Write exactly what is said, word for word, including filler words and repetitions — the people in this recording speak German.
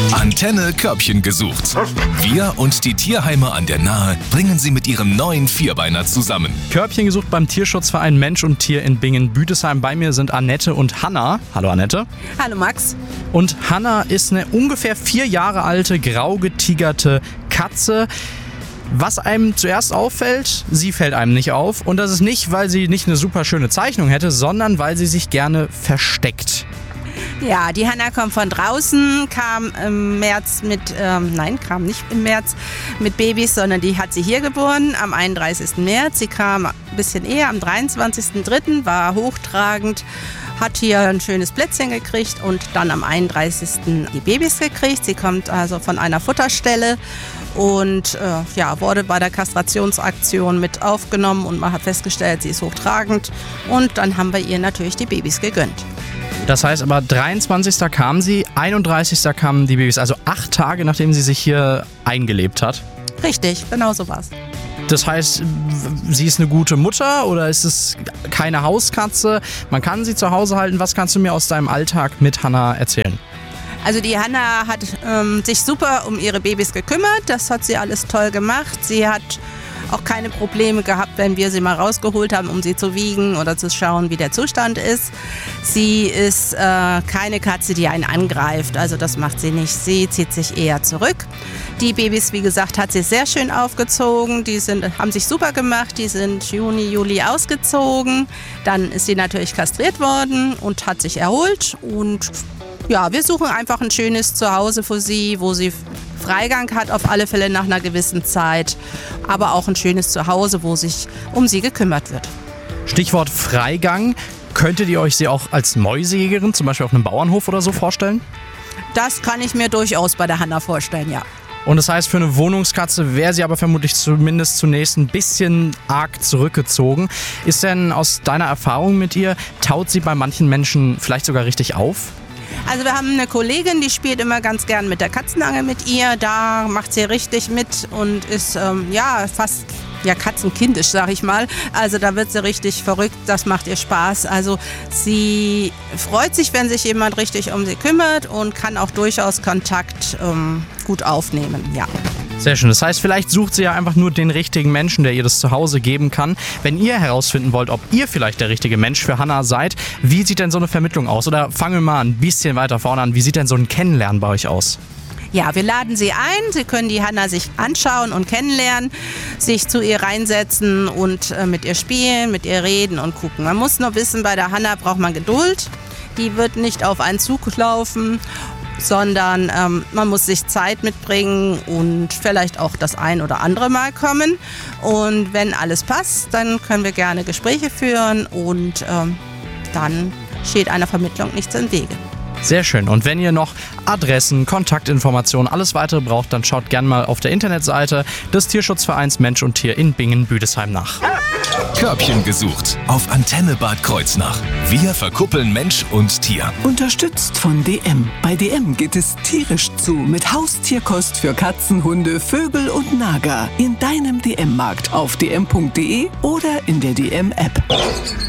Antenne Körbchen gesucht. Wir und die Tierheime an der Nahe bringen sie mit ihrem neuen Vierbeiner zusammen. Körbchen gesucht beim Tierschutzverein Mensch und Tier in Bingen-Büdesheim. Bei mir sind Annette und Hanna. Hallo Annette. Hallo Max. Und Hanna ist eine ungefähr vier Jahre alte, grau getigerte Katze. Was einem zuerst auffällt, sie fällt einem nicht auf. Und das ist nicht, weil sie nicht eine super schöne Zeichnung hätte, sondern weil sie sich gerne versteckt. Ja, die Hanna kommt von draußen, kam im März mit, ähm, nein, kam nicht im März mit Babys, sondern die hat sie hier geboren am einunddreißigsten März. Sie kam ein bisschen eher am dreiundzwanzigsten dritten, war hochtragend, hat hier ein schönes Plätzchen gekriegt und dann am einunddreißigsten die Babys gekriegt. Sie kommt also von einer Futterstelle und äh, ja, wurde bei der Kastrationsaktion mit aufgenommen und man hat festgestellt, sie ist hochtragend und dann haben wir ihr natürlich die Babys gegönnt. Das heißt aber, dreiundzwanzigsten kam sie, einunddreißigsten kamen die Babys, also acht Tage, nachdem sie sich hier eingelebt hat. Richtig, genau so war's. Das heißt, sie ist eine gute Mutter oder ist es keine Hauskatze? Man kann sie zu Hause halten. Was kannst du mir aus deinem Alltag mit Hanna erzählen? Also die Hanna hat ähm, sich super um ihre Babys gekümmert. Das hat sie alles toll gemacht. Sie hat auch keine Probleme gehabt, wenn wir sie mal rausgeholt haben, um sie zu wiegen oder zu schauen, wie der Zustand ist. Sie ist äh, keine Katze, die einen angreift, also das macht sie nicht. Sie zieht sich eher zurück. Die Babys, wie gesagt, hat sie sehr schön aufgezogen. Die sind, haben sich super gemacht, die sind Juni, Juli ausgezogen. Dann ist sie natürlich kastriert worden und hat sich erholt. Und ja, wir suchen einfach ein schönes Zuhause für sie, wo sie Freigang hat, auf alle Fälle nach einer gewissen Zeit, aber auch ein schönes Zuhause, wo sich um sie gekümmert wird. Stichwort Freigang. Könntet ihr euch sie auch als Mäusejägerin, zum Beispiel auf einem Bauernhof oder so, vorstellen? Das kann ich mir durchaus bei der Hanna vorstellen, ja. Und das heißt, für eine Wohnungskatze wäre sie aber vermutlich zumindest zunächst ein bisschen arg zurückgezogen. Ist denn aus deiner Erfahrung mit ihr, taut sie bei manchen Menschen vielleicht sogar richtig auf? Also wir haben eine Kollegin, die spielt immer ganz gern mit der Katzenangel mit ihr. Da macht sie richtig mit und ist ähm, ja fast ja, katzenkindisch, sag ich mal. Also da wird sie richtig verrückt, das macht ihr Spaß. Also sie freut sich, wenn sich jemand richtig um sie kümmert und kann auch durchaus Kontakt ähm, gut aufnehmen, ja. Sehr schön. Das heißt, vielleicht sucht sie ja einfach nur den richtigen Menschen, der ihr das zu Hause geben kann. Wenn ihr herausfinden wollt, ob ihr vielleicht der richtige Mensch für Hanna seid, wie sieht denn so eine Vermittlung aus? Oder fangen wir mal ein bisschen weiter vorne an. Wie sieht denn so ein Kennenlernen bei euch aus? Ja, wir laden Sie ein. Sie können die Hanna sich anschauen und kennenlernen, sich zu ihr reinsetzen und äh, mit ihr spielen, mit ihr reden und gucken. Man muss nur wissen, bei der Hanna braucht man Geduld. Die wird nicht auf einen Zug laufen, sondern ähm, man muss sich Zeit mitbringen und vielleicht auch das ein oder andere Mal kommen. Und wenn alles passt, dann können wir gerne Gespräche führen und ähm, dann steht einer Vermittlung nichts im Wege. Sehr schön. Und wenn ihr noch Adressen, Kontaktinformationen, alles weitere braucht, dann schaut gerne mal auf der Internetseite des Tierschutzvereins Mensch und Tier in Bingen-Büdesheim nach. Körbchen gesucht auf Antenne Bad Kreuznach. Wir verkuppeln Mensch und Tier. Unterstützt von D M. Bei D M geht es tierisch zu mit Haustierkost für Katzen, Hunde, Vögel und Nager. In deinem D M-Markt auf d m punkt d e oder in der D M-App.